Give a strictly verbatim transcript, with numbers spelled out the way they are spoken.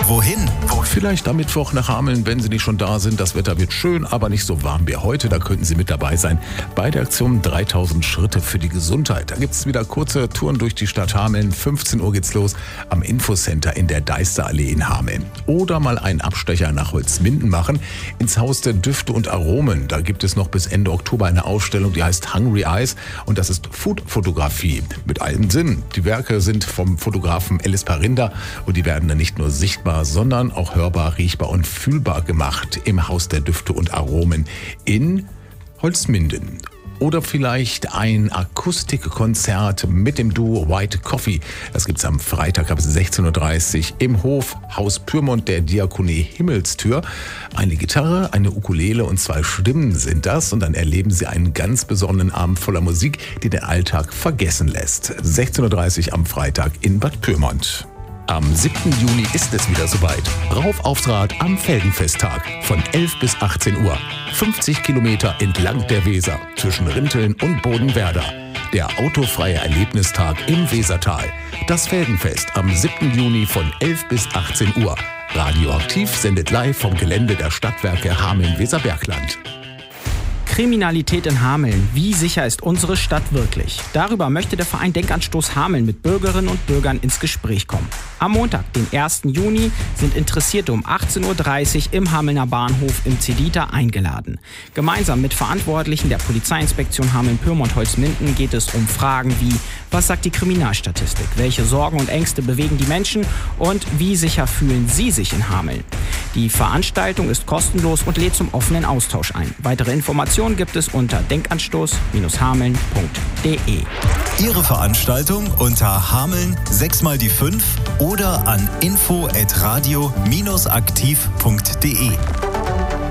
Wohin? Vielleicht am Mittwoch nach Hameln, wenn Sie nicht schon da sind. Das Wetter wird schön, aber nicht so warm wie heute. Da könnten Sie mit dabei sein bei der Aktion dreitausend Schritte für die Gesundheit. Da gibt es wieder kurze Touren durch die Stadt Hameln. fünfzehn Uhr geht's los am Infocenter in der Deisterallee in Hameln. Oder mal einen Abstecher nach Holzminden machen, ins Haus der Düfte und Aromen. Da gibt es noch bis Ende Oktober eine Ausstellung, die heißt Hungry Eyes. Und das ist Food-Fotografie mit allen Sinnen. Die Werke sind vom Fotografen Ellis Parinda und die werden dann nicht nur sichtbar, sondern auch hörbar, riechbar und fühlbar gemacht im Haus der Düfte und Aromen in Holzminden. Oder vielleicht ein Akustikkonzert mit dem Duo White Coffee. Das gibt's am Freitag ab sechzehn Uhr dreißig im Hof Haus Pyrmont der Diakonie Himmelstür. Eine Gitarre, eine Ukulele und zwei Stimmen sind das. Und dann erleben Sie einen ganz besonderen Abend voller Musik, die den Alltag vergessen lässt. sechzehn Uhr dreißig am Freitag in Bad Pyrmont. Am siebten Juni ist es wieder soweit. Rauf aufs Rad am Felgenfesttag von elf bis achtzehn Uhr. fünfzig Kilometer entlang der Weser zwischen Rinteln und Bodenwerder. Der autofreie Erlebnistag im Wesertal. Das Felgenfest am siebten Juni von elf bis achtzehn Uhr. Radioaktiv sendet live vom Gelände der Stadtwerke Hameln-Weserbergland. Kriminalität in Hameln. Wie sicher ist unsere Stadt wirklich? Darüber möchte der Verein Denkanstoß Hameln mit Bürgerinnen und Bürgern ins Gespräch kommen. Am Montag, den ersten Juni, sind Interessierte um achtzehn Uhr dreißig im Hamelner Bahnhof im Cedita eingeladen. Gemeinsam mit Verantwortlichen der Polizeiinspektion Hameln-Pyrmont-Holzminden geht es um Fragen wie: Was sagt die Kriminalstatistik? Welche Sorgen und Ängste bewegen die Menschen? Und wie sicher fühlen Sie sich in Hameln? Die Veranstaltung ist kostenlos und lädt zum offenen Austausch ein. Weitere Informationen gibt es unter denkanstoß hameln punkt de. Ihre Veranstaltung unter Hameln sechs mal die fünf oder an info at radio aktiv punkt de.